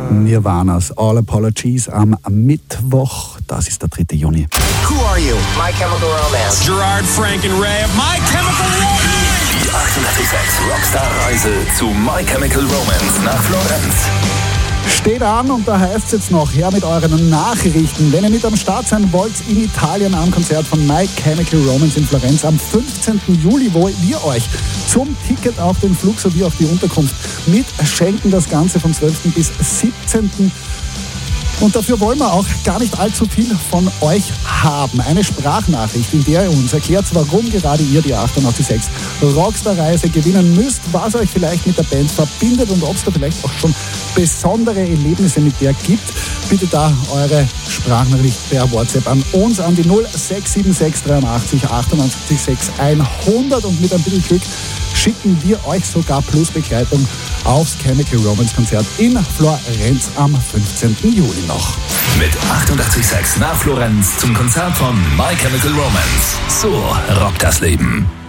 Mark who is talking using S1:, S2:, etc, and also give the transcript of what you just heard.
S1: Nirvana's All Apologies am Mittwoch. Das ist der 3. Juni.
S2: Who are you? My Chemical Romance.
S3: Gerard, Frank and Ray of My Chemical Romance.
S4: Die 886 Rockstar-Reise zu My Chemical Romance nach Florenz.
S1: Steht an und da heißt es jetzt noch, her mit euren Nachrichten. Wenn ihr mit am Start sein wollt in Italien am Konzert von My Chemical Romance in Florenz am 15. Juli, wo wir euch zum Ticket auch den Flug sowie auch die Unterkunft mitschenken. Das Ganze vom 12. bis 17. Und dafür wollen wir auch gar nicht allzu viel von euch haben. Eine Sprachnachricht, in der ihr uns erklärt, warum gerade ihr die 886 Rockstar-Reise gewinnen müsst, was euch vielleicht mit der Band verbindet und ob es da vielleicht auch schon besondere Erlebnisse mit der gibt. Bitte da eure Sprachnachricht per WhatsApp an uns, an die 0676 83 98 6 100 und mit ein bisschen Glück schicken wir euch sogar plus Begleitung aufs Chemical Romance Konzert in Florenz am 15. Juli noch.
S4: Mit 886 nach Florenz zum Konzert von My Chemical Romance. So rockt das Leben.